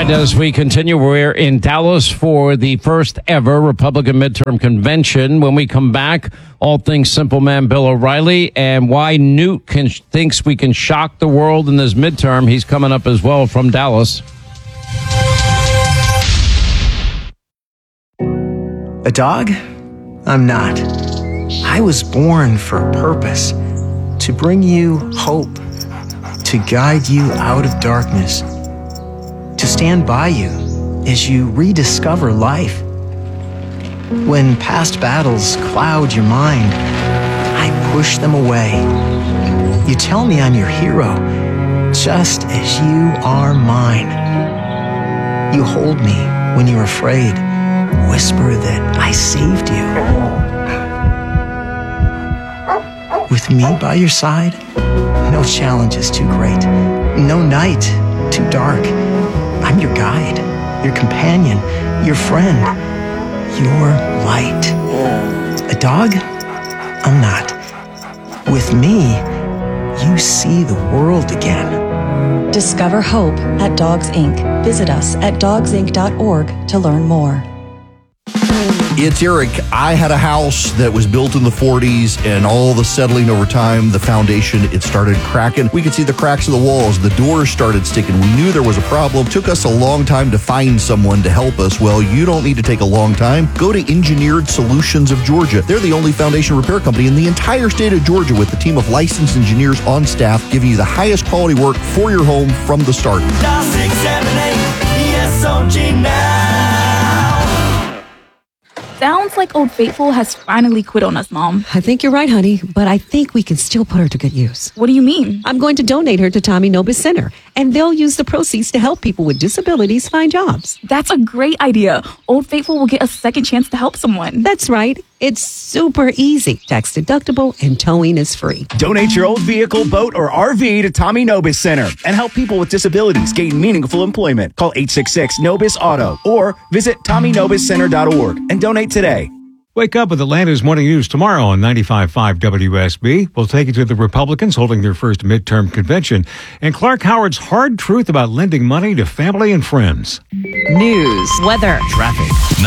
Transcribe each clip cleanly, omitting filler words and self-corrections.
right, as we continue, we're in Dallas for the first ever Republican midterm convention. When we come back, all things Simple Man Bill O'Reilly and why Newt thinks we can shock the world in this midterm. He's coming up as well from Dallas. A dog? I'm not. I was born for a purpose, to bring you hope, to guide you out of darkness, to stand by you as you rediscover life. When past battles cloud your mind, I push them away. You tell me I'm your hero, just as you are mine. You hold me when you're afraid, whisper that I saved you. With me by your side, no challenge is too great, no night too dark. I'm your guide, your companion, your friend, your light. A dog? I'm not. With me, you see the world again. Discover hope at Dogs Inc. Visit us at dogsinc.org to learn more. It's Eric. I had a house that was built in the 40s, and all the settling over time, the foundation, it started cracking. We could see the cracks of the walls. The doors started sticking. We knew there was a problem. It took us a long time to find someone to help us. Well, you don't need to take a long time. Go to Engineered Solutions of Georgia. They're the only foundation repair company in the entire state of Georgia with a team of licensed engineers on staff giving you the highest quality work for your home from the start. Dial 678 ESOG now. Sounds like Old Faithful has finally quit on us, Mom. I think you're right, honey, but I think we can still put her to good use. What do you mean? I'm going to donate her to Tommy Nobis Center, and they'll use the proceeds to help people with disabilities find jobs. That's a great idea. Old Faithful will get a second chance to help someone. That's right. It's super easy, tax deductible, and towing is free. Donate your old vehicle, boat, or RV to Tommy Nobis Center and help people with disabilities gain meaningful employment. Call 866-NOBIS-AUTO or visit TommyNobisCenter.org and donate today. Wake up with Atlanta's Morning News tomorrow on 95.5 WSB. We'll take you to the Republicans holding their first midterm convention and Clark Howard's hard truth about lending money to family and friends. News, weather, traffic.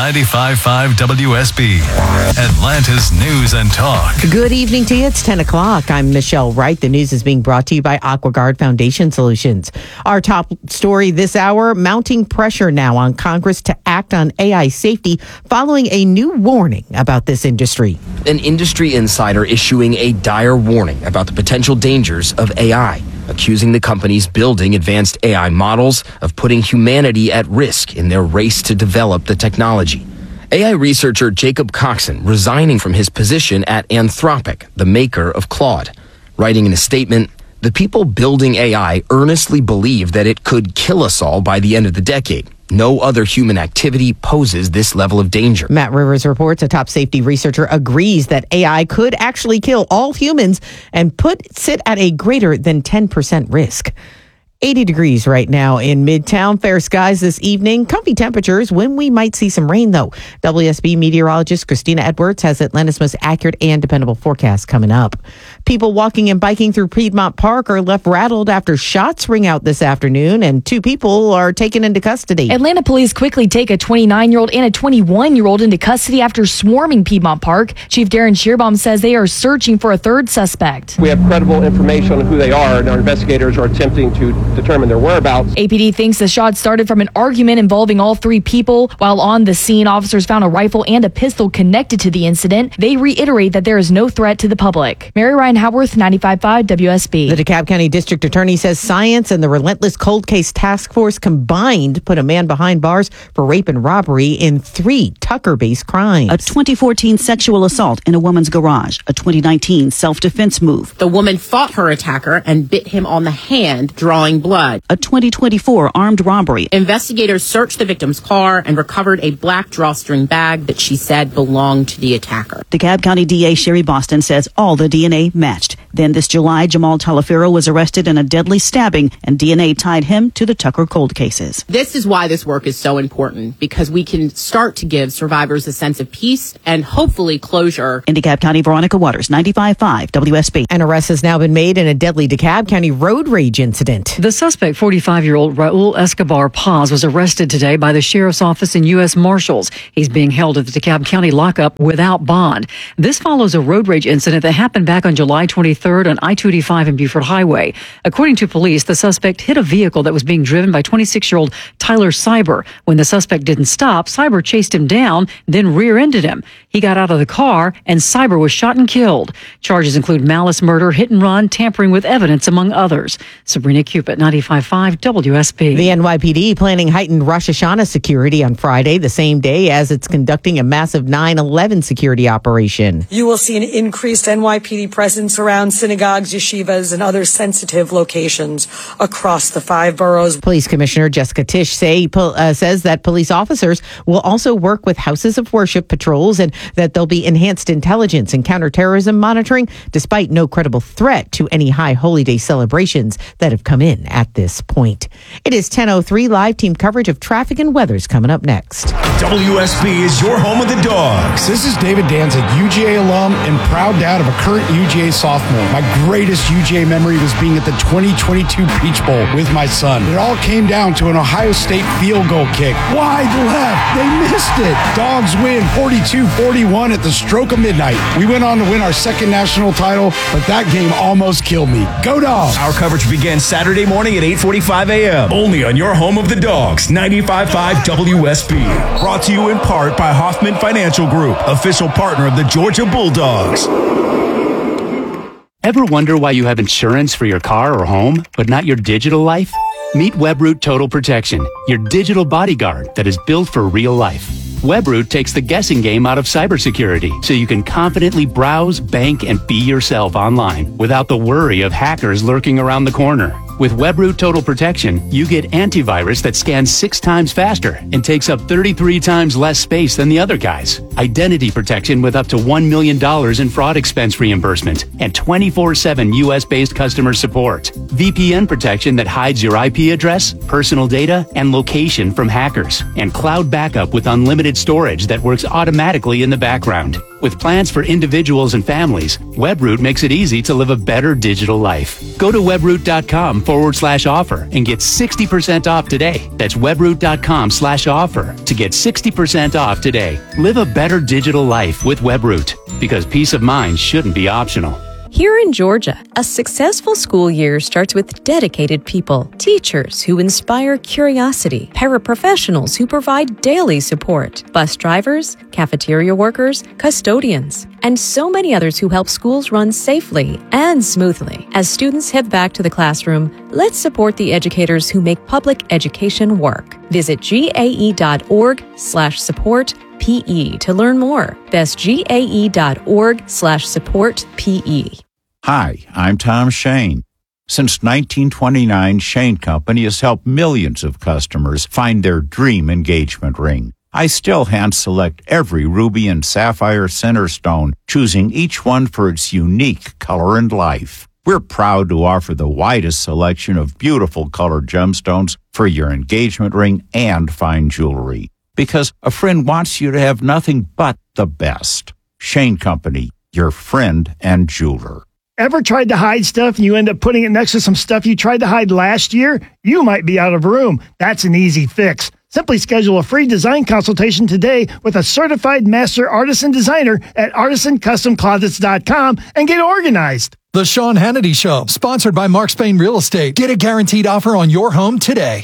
95.5 WSB, Atlanta's News and Talk. Good evening to you. It's 10 o'clock. I'm Michelle Wright. The news is being brought to you by AquaGuard Foundation Solutions. Our top story this hour, mounting pressure now on Congress to act on AI safety following a new warning about this industry. An industry insider issuing a dire warning about the potential dangers of AI, accusing the companies building advanced AI models of putting humanity at risk in their race to develop the technology. AI researcher Jacob Coxon resigning from his position at Anthropic, the maker of Claude, writing in a statement, "The people building AI earnestly believe that it could kill us all by the end of the decade. No other human activity poses this level of danger." Matt Rivers reports a top safety researcher agrees that AI could actually kill all humans and puts it at a greater than 10% risk. 80 degrees right now in Midtown. Fair skies this evening. Comfy temperatures when we might see some rain, though. WSB meteorologist Christina Edwards has Atlanta's most accurate and dependable forecast coming up. People walking and biking through Piedmont Park are left rattled after shots ring out this afternoon, and 2 people are taken into custody. Atlanta police quickly take a 29-year-old and a 21-year-old into custody after swarming Piedmont Park. Chief Darren Shearbaum says they are searching for a third suspect. We have credible information on who they are, and our investigators are attempting to determine their whereabouts. APD thinks the shot started from an argument involving all 3 people. While on the scene, officers found a rifle and a pistol connected to the incident. They reiterate that there is no threat to the public. Mary Ryan Howarth, 95.5 WSB. The DeKalb County District Attorney says science and the Relentless Cold Case Task Force combined put a man behind bars for rape and robbery in 3 Tucker-based crimes. A 2014 sexual assault in a woman's garage. A 2019 self-defense move. The woman fought her attacker and bit him on the hand, drawing blood. A 2024 armed robbery. Investigators searched the victim's car and recovered a black drawstring bag that she said belonged to the attacker. DeKalb County DA Sherry Boston says all the DNA matched. Then this July, Jamal Taliaferro was arrested in a deadly stabbing, and DNA tied him to the Tucker cold cases. This is why this work is so important, because we can start to give survivors a sense of peace and hopefully closure. In DeKalb County, Veronica Waters, 95.5 WSB. An arrest has now been made in a deadly DeKalb County road rage incident. The suspect, 45-year-old Raul Escobar Paz, was arrested today by the sheriff's office and U.S. Marshals. He's being held at the DeKalb County lockup without bond. This follows a road rage incident that happened back on July 23rd on I-285 and Buford Highway. According to police, the suspect hit a vehicle that was being driven by 26-year-old Tyler Cyber. When the suspect didn't stop, Cyber chased him down, then rear-ended him. He got out of the car, and Cyber was shot and killed. Charges include malice, murder, hit and run, tampering with evidence, among others. Sabrina Cupid, 95.5 WSB. The NYPD planning heightened Rosh Hashanah security on Friday, the same day as it's conducting a massive 9/11 security operation. You will see an increased NYPD presence around synagogues, yeshivas, and other sensitive locations across the 5 boroughs. Police Commissioner Jessica Tisch says that police officers will also work with houses of worship patrols and that there'll be enhanced intelligence and counterterrorism monitoring, despite no credible threat to any high holy day celebrations that have come in at this point. It is 10:03. Live team coverage of traffic and weather's coming up next. WSB is your home of the Dogs. This is David Danzig, UGA alum and proud dad of a current UGA sophomore. My greatest UGA memory was being at the 2022 Peach Bowl with my son. It all came down to an Ohio State field goal kick. Wide left. They missed it. Dogs win 42-41 at the stroke of midnight. We went on to win our second national title, but that game almost killed me. Go Dogs! Our coverage begins Saturday morning at 8:45 a.m. Only on your home of the Dogs, 95.5 WSB. Brought to you in part by Hoffman Financial Group, official partner of the Georgia Bulldogs. Ever wonder why you have insurance for your car or home, but not your digital life? Meet Webroot Total Protection, your digital bodyguard that is built for real life. Webroot takes the guessing game out of cybersecurity so you can confidently browse, bank, and be yourself online without the worry of hackers lurking around the corner. With Webroot Total Protection, you get antivirus that scans 6 times faster and takes up 33 times less space than the other guys. Identity protection with up to $1 million in fraud expense reimbursement and 24/7 US-based customer support. VPN protection that hides your IP address, personal data, and location from hackers. And cloud backup with unlimited storage that works automatically in the background. With plans for individuals and families, Webroot makes it easy to live a better digital life. Go to webroot.com/offer and get 60% off today. That's webroot.com/offer to get 60% off today. Live a better digital life with Webroot, because peace of mind shouldn't be optional. Here in Georgia, a successful school year starts with dedicated people, teachers who inspire curiosity, paraprofessionals who provide daily support, bus drivers, cafeteria workers, custodians, and so many others who help schools run safely and smoothly. As students head back to the classroom, let's support the educators who make public education work. Visit gae.org/support PE to learn more. That's gae.org/support PE. Hi, I'm Tom Shane. Since 1929, Shane Company has helped millions of customers find their dream engagement ring. I still hand select every ruby and sapphire center stone, choosing each one for its unique color and life. We're proud to offer the widest selection of beautiful colored gemstones for your engagement ring and fine jewelry. Because a friend wants you to have nothing but the best. Shane Company, your friend and jeweler. Ever tried to hide stuff and you end up putting it next to some stuff you tried to hide last year? You might be out of room. That's an easy fix. Simply schedule a free design consultation today with a certified master artisan designer at artisancustomclosets.com and get organized. The Sean Hannity Show, sponsored by Mark Spain Real Estate. Get a guaranteed offer on your home today.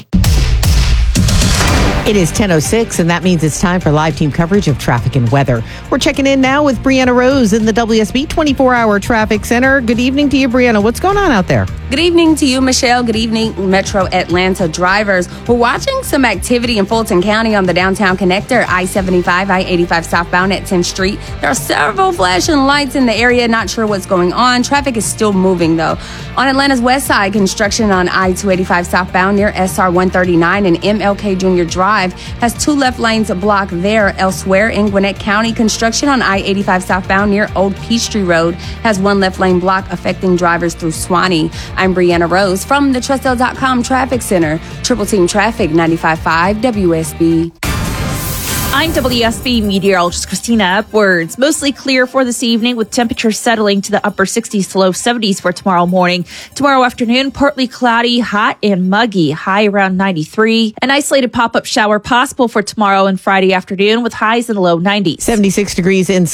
It is 10:06, and that means it's time for live team coverage of traffic and weather. We're checking in now with Brianna Rose in the WSB 24-hour traffic center. Good evening to you, Brianna. What's going on out there? Good evening to you, Michelle. Good evening, Metro Atlanta drivers. We're watching some activity in Fulton County on the downtown connector, I-75, I-85 southbound at 10th Street. There are several flashing lights in the area. Not sure what's going on. Traffic is still moving, though. On Atlanta's west side, construction on I-285 southbound near SR 139 and MLK Junior Drive. I-85 has 2 left lanes blocked there. Elsewhere in Gwinnett County, construction on I-85 southbound near Old Peachtree Road has 1 left lane block affecting drivers through Swanee. I'm Brianna Rose from the TrustL.com Traffic Center. Triple Team Traffic, 95.5 WSB. I'm WSB meteorologist Christina Upwards. Mostly clear for this evening with temperatures settling to the upper 60s to low 70s for tomorrow morning. Tomorrow afternoon, partly cloudy, hot and muggy, high around 93. An isolated pop-up shower possible for tomorrow and Friday afternoon with highs in the low 90s. 76 degrees in